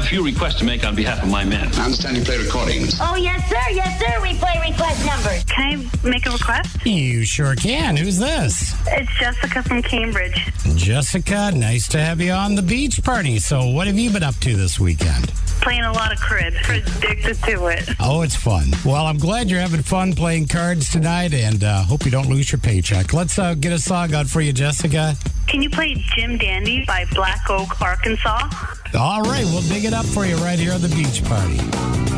few requests to make on behalf of my men. I understand you play recordings. Oh, yes, sir. Yes, sir. We play request numbers. Can I make a request? You sure can. Who's this? It's Jessica from Cambridge. Jessica, nice to have you on the beach party. So what have you been up to this weekend? Playing a lot of crib. Addicted to it. Oh, it's fun. Well, I'm glad you're having fun playing cards tonight, and hope you don't lose your paycheck. Let's get a song out for you, Jessica. Can you play Jim Dandy by Black Oak, Arkansas? All right, we'll dig it up for you right here on the beach party.